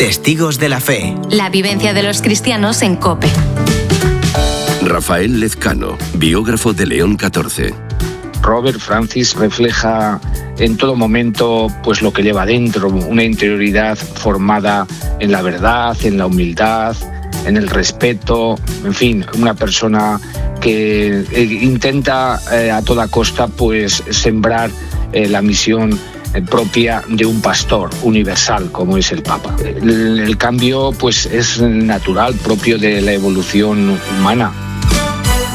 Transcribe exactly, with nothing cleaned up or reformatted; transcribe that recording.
Testigos de la Fe. La vivencia de los cristianos en COPE. Rafael Lezcano, biógrafo de León catorce. Robert Francis refleja en todo momento pues lo que lleva dentro, una interioridad formada en la verdad, en la humildad, en el respeto, en fin, una persona que intenta eh, a toda costa pues sembrar eh, la misión propia de un pastor universal como es el Papa. El, el cambio pues es natural, propio de la evolución humana.